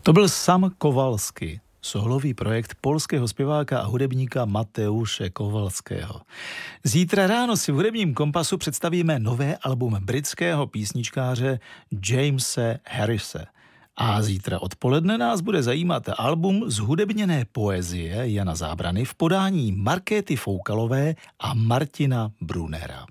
To byl Sam Kowalski, solový projekt polského zpěváka a hudebníka Mateusze Kowalského. Zítra ráno si v hudebním kompasu představíme nové album britského písničkáře Jamese Harrise. A zítra odpoledne nás bude zajímat album zhudebněné poezie Jana Zábrany v podání Markéty Foukalové a Martina Brunera.